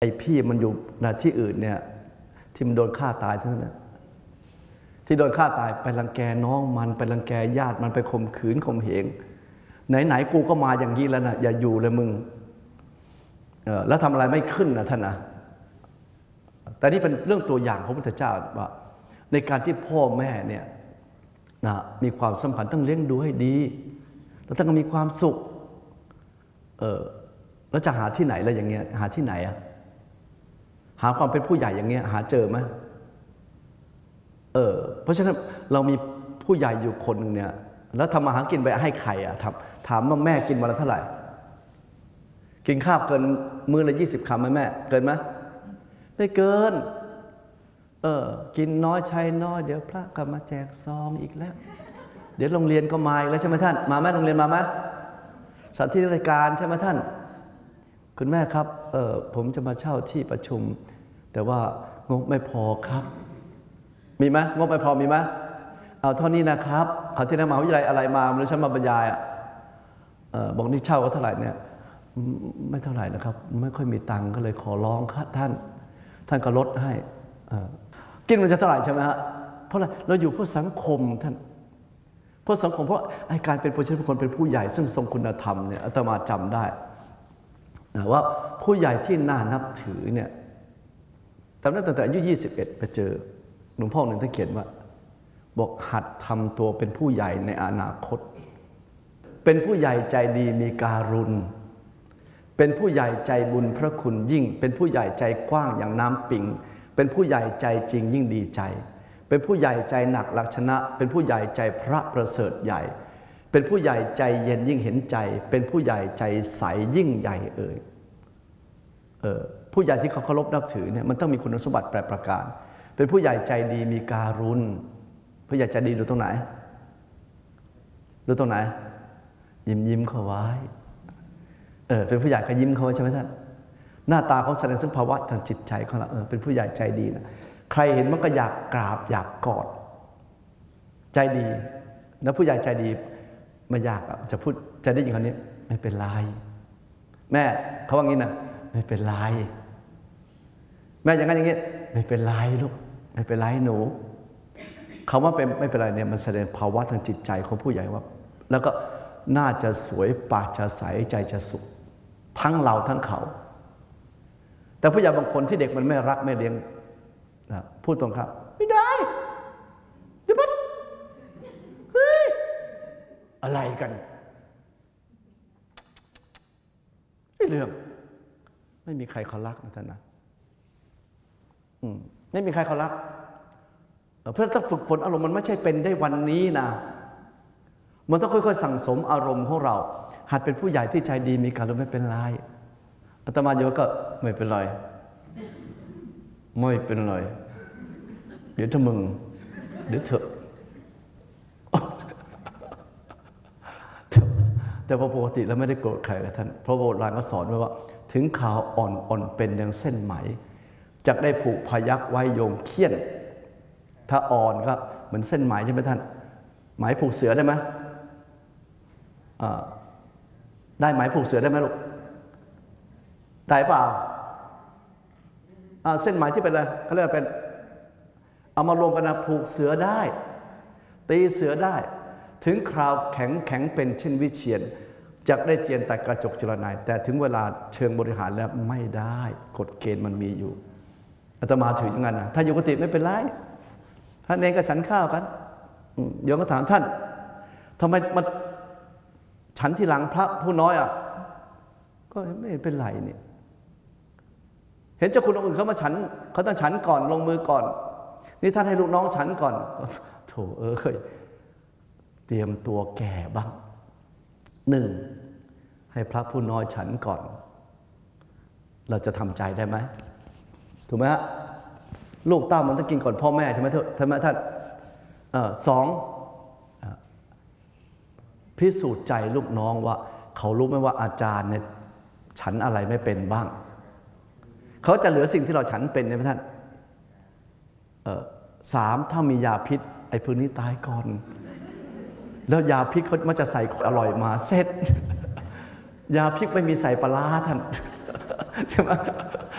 ไอ้พี่มันอยู่ที่อื่นเนี่ยที่มันโดนฆ่าตายทั้งนั้นที่โดนฆ่าตายไปรังแกน้องมันไปรังแกญาติมันไปข่มขืนข่มเหงไหนกูก็มาอย่างนี้แล้วนะอย่าอยู่เลยมึงแล้วทำอะไรไม่ขึ้นนะท่านนะแต่นี่เป็นเรื่องตัวอย่างของพระพุทธเจ้าว่าในการที่พ่อแม่เนี่ยนะมีความสำคัญต้องเลี้ยงดูให้ดีแล้วต้องมีความสุขแล้วจะหาที่ไหนแล้วอย่างเงี้ยหาที่ไหนอะหาความเป็นผู้ใหญ่อย่างเงี้ยหาเจอไหมเพราะฉะนั้นเรามีผู้ใหญ่อยู่คนนึงเนี่ยแล้วทำมาหากินไปให้ใครอะถามว่าแม่กินวันละเท่าไหร่กินข้าวเกินมื้อละ20 คำไหมแม่เกินไหมไม่เกินกินน้อยใช้น้อยเดี๋ยวพระก็มาแจกซองอีกแล้วเดี๋ยวโรงเรียนก็มาอีกแล้วใช่ไหมท่านมาไหมโรงเรียนมาไหมสถานที่ราชการใช่ไหมท่านคุณแม่ครับผมจะมาเช่าที่ประชุมแต่ว่างบไม่พอครับมีไหมงบไม่พอมีไหมเอาเท่านี้นะครับเขาที่นั่นมหาวิทยาลัยอะไรมาไม่รู้ฉันมาบรรยายบอกนี่เช่าก็เท่าไหร่เนี่ยไม่เท่าไหร่นะครับไม่ค่อยมีตังค์ก็เลยขอร้องครับท่านก็ลดให้กินมันจะเท่าไหร่ใช่ไหมฮะเพราะอะไรเราอยู่เพื่อสังคมท่านเพื่อสังคมเพราะไอ้การเป็นผู้ใหญ่เป็นคนเป็นผู้ใหญ่ซึ่งทรงคุณธรรมเนี่ยอาตมาจำได้นะว่าผู้ใหญ่ที่น่านับถือเนี่ยจำได้ตั้งแต่อายุ21ไปเจอหลวงพ่อหนึ่งท่านเขียนว่าบอกหัดทำตัวเป็นผู้ใหญ่ในอนาคตเป็นผู้ใหญ่ใจดีมีการุณเป็นผู้ใหญ่ใจบุญพระคุณยิ่งเป็นผู้ใหญ่ใจกว้างอย่างน้ำปิงเป็นผู้ใหญ่ใจจริงยิ่งดีใจเป็นผู้ใหญ่ใจหนักลักษณะเป็นผู้ใหญ่ใจพระประเสริฐใหญ่เป็นผู้ใหญ่ใจเย็นยิ่งเห็นใจเป็นผู้ใหญ่ใจใสยิ่งใหญ่ผู้ใหญ่ที่เขาเคารพนับถือเนี่ยมันต้องมีคุณสมบัติ8 ประการเป็นผู้ใหญ่ใจดีมีการุณผู้ใหญ่ใจดีดูตรงไหนดูตรงไหนยิ้มเข้าไว้เป็นผู้ใหญ่ก็ยิ้มเขาไว้ใช่ไหมท่านหน้าตาเขาแสดงถึงภาวะทางจิตใจของเราเป็นผู้ใหญ่ใจดีนะใครเห็นมันก็อยากกราบอยากกอดใจดีแล้วผู้ใหญ่ใจดีไม่อยากจะพูดจะได้ยินคำนี้ไม่เป็นไรแม่เขาว่างี้นะไม่เป็นไรแม่อย่างนั้นอย่างนี้ไม่เป็นไรลูกไม่เป็นไรหนูคำว่าเป็นไม่เป็นไรเนี่ยมันแสดงภาวะทางจิตใจของผู้ใหญ่ว่าแล้วก็น่าจะสวยปากจะใสใจจะสุขทั้งเราทั้งเขาแต่ผู้ใหญ่บางคนที่เด็กมันไม่รักไม่เลี้ยงนะพูดตรงครับไม่ได้จะปั๊บเฮ้ยอะไรกันไม่เรื่องไม่มีใครเขารักนะท่านนะไม่มีใครเขารักเพราะถ้าฝึกฝนอารมณ์มันไม่ใช่เป็นได้วันนี้นะมันต้องค่อยๆสั่งสมอารมณ์ของเราหัดเป็นผู้ใหญ่ที่ใจดีมีการุณไม่เป็นไรอาตมาโยก็ไม่เป็นไรไม่เป็นไรเดี๋ยวถ้ามึงเดี๋ยวเถอะแต่พอปกติแล้วไม่ได้โกรธใครกับท่านเพราะโบราณก็สอนไว้ว่าถึงข่าวอ่อนเป็นอย่างเส้นไหมจะได้ผูกพยักไว้โยงเขี้ยนถ้าอ่อนก็เหมือนเส้นไหมใช่ไหมท่านไหมผูกเสือได้ไหมได้ไหมผูกเสือได้ไหมลูกได้เปล่าเส้นไหมที่เป็นอะไรเขาเรียกว่าเป็นเอามารวมกันนะผูกเสือได้ตีเสือได้ถึงคราวแข็งเป็นเช่นวิเชียรจะได้เจียนแต่กระจกจุลนายแต่ถึงเวลาเชิงบริหารแล้วไม่ได้กฎเกณฑ์มันมีอยู่อาตมาถืออย่างนั้นนะถ้าอยู่กุฏิไม่เป็นไรท่านเองก็ฉันข้าวกันโยมก็ถามท่านทำไมมาฉันที่หลังพระผู้น้อยก็ไม่เป็นไรนี่เห็นเจ้าคุณองค์อื่นเขามาฉันเขาต้องฉันก่อนลงมือก่อนนี่ท่านให้ลูกน้องฉันก่อนโถเตรียมตัวแก่บ้าง1ให้พระผู้น้อยฉันก่อนเราจะทำใจได้ไหมถูกไหมฮะลูกเต้ามันต้องกินก่อนพ่อแม่ใช่ไหมท่าน2พิสูจน์ใจลูกน้องว่าเขารู้ไหมว่าอาจารย์เนี่ยฉันอะไรไม่เป็นบ้างเขาจะเหลือสิ่งที่เราฉันเป็นใช่ไหมท่าน3ถ้ามียาพิษไอ้พวกนี้ตายก่อนแล้วยาพิษเขามันจะใส่อร่อยมาเสร็จยาพิษไม่มีใส่ปลาร้าท่านใช่ไหม